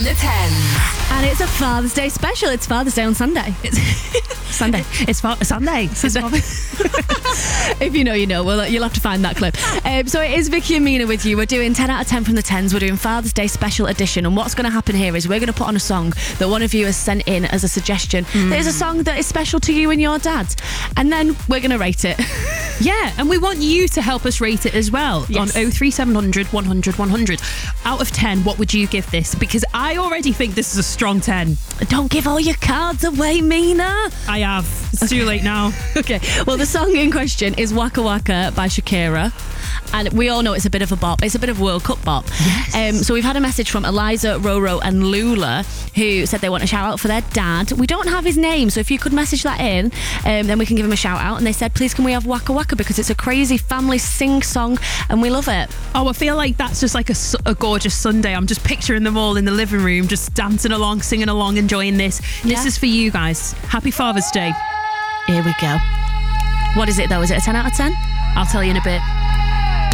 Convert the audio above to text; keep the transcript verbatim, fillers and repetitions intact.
the tens. And it's a Father's Day special. It's Father's Day on Sunday. It's Sunday. It's fa- Sunday. Sunday. If you know, you know. Well, you'll have to find that clip. Um, so it is Vicky and Mina with you. We're doing ten out of ten from the tens. We're doing Father's Day special edition. And what's going to happen here is we're going to put on a song that one of you has sent in as a suggestion. Mm. There's a song that is special to you and your dad. And then we're going to rate it. Yeah, and we want you to help us rate it as well. Yes. On oh three seven hundred, one hundred, one hundred. Out of ten, what would you give this? Because I already think this is a strong ten. Don't give all your cards away, Mina. I have. It's okay. Too late now. Okay. Well, the song in question is Waka Waka by Shakira. And we all know it's a bit of a bop. It's a bit of World Cup bop. Yes. Um, so we've had a message from Eliza, Roro and Lula, who said they want a shout out for their dad. We don't have his name, so if you could message that in, um, then we can give him a shout out. And they said, please can we have Waka Waka, because it's a crazy family sing song and we love it. Oh, I feel like that's just like a, a gorgeous Sunday. I'm just picturing them all in the living room, just dancing along, singing along, enjoying this. This Yeah. is for you guys. Happy Father's Day. Here we go. What is it though? Is it a ten out of ten? I'll tell you in a bit.